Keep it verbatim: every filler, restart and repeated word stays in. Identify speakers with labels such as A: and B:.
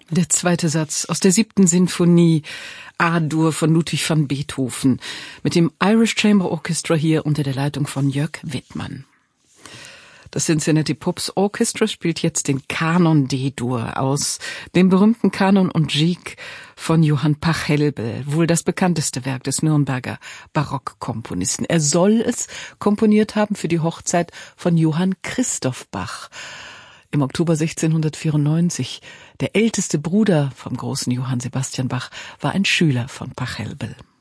A: Der zweite Satz aus der siebten Sinfonie A-Dur von Ludwig van Beethoven mit dem Irish Chamber Orchestra hier unter der Leitung von Jörg Wittmann. Das Cincinnati Pops Orchestra spielt jetzt den Kanon D-Dur aus dem berühmten Kanon und Gigue von Johann Pachelbel, wohl das bekannteste Werk des Nürnberger Barockkomponisten. Er soll es komponiert haben für die Hochzeit von Johann Christoph Bach im Oktober sechzehnhundertvierundneunzig. Der älteste Bruder vom großen Johann Sebastian Bach war ein Schüler von Pachelbel.